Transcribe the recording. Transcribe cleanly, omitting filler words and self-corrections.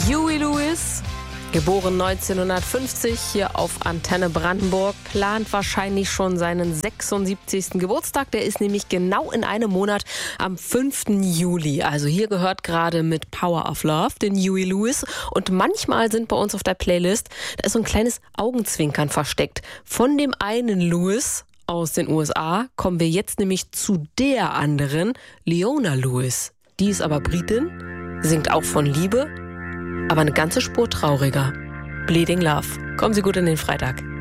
Huey Lewis, geboren 1950 hier auf Antenne Brandenburg, plant wahrscheinlich schon seinen 76. Geburtstag. Der ist nämlich genau in einem Monat am 5. Juli. Also hier gehört gerade mit Power of Love den Huey Lewis. Und manchmal sind bei uns auf der Playlist, da ist so ein kleines Augenzwinkern versteckt. Von dem einen Lewis aus den USA kommen wir jetzt nämlich zu der anderen, Leona Lewis. Die ist aber Britin, singt auch von Liebe, aber eine ganze Spur trauriger. Bleeding Love. Kommen Sie gut in den Freitag.